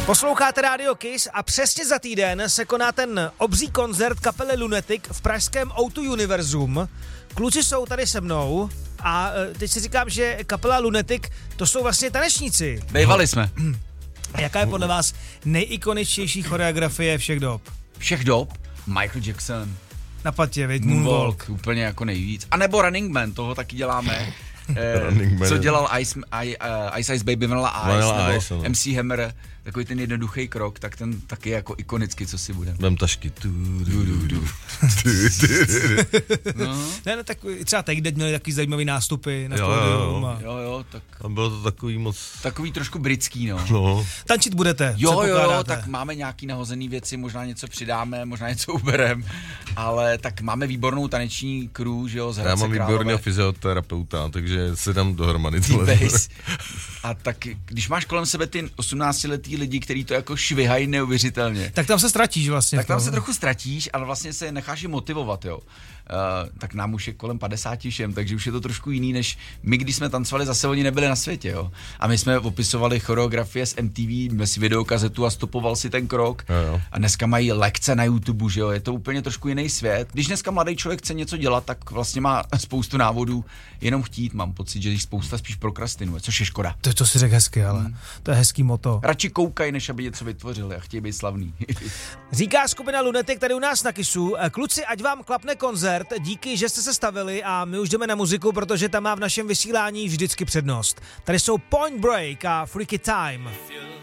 Posloucháte Radio Kiss a přesně za týden se koná ten obří koncert kapely Lunatic v pražském O2 Univerzum. Kluci jsou tady se mnou a teď si říkám, že kapela Lunatic to jsou vlastně tanečníci. Bejvali jsme. A jaká je podle vás nejikoničtější choreografie všech dob? Všech dob? Michael Jackson. Na patě, veď, Moonwalk. Úplně jako nejvíc. A nebo Running Man, toho taky děláme. Co dělal Ice Baby Vanilla Ice, nebo MC Hammer, takový ten jednoduchý krok, tak ten taky jako ikonicky, co si bude. Vem tašky. No. Ne, tak třeba teď měli takový zajímavý nástupy na pódium. Jo, tak. A bylo to takový moc... Takový trošku britský, no. Tančit budete? Jo, tak máme nějaký nahozený věci, možná něco přidáme, možná něco uberem, ale tak máme výbornou taneční crew, že jo, z Hradce Králové. Já mám výborného fyzioterapeuta, takže se dám dohromady. A tak, když máš kolem sebe ty 18letý lidi, kteří to jako švihají neuvěřitelně. Tak tam se ztratíš vlastně. Tak tam se trochu ztratíš, ale vlastně se necháš i motivovat, jo. Tak nám už je kolem 50 všem, takže už je to trošku jiný, než my, když jsme tancovali, zase oni nebyli na světě, jo. A my jsme opisovali choreografie z MTV, měli si videokazetu a stopoval si ten krok. Jo. A dneska mají lekce na YouTube, že jo. Je to úplně trošku jiný svět. Když dneska mladý člověk chce něco dělat, tak vlastně má spoustu návodů, jenom chtít. Mám pocit, že spousta spíš prokrastinuje, což je škoda. To si řekl hezky, ale to je hezký motto. Radši koukaj, než aby něco vytvořili a chtějí být slavný. Říká skupina Lunatic tady u nás na Kissu. Kluci, ať vám klapne koncert, díky, že jste se stavili a my už jdeme na muziku, protože tam má v našem vysílání vždycky přednost. Tady jsou Point Break a Freaky Time.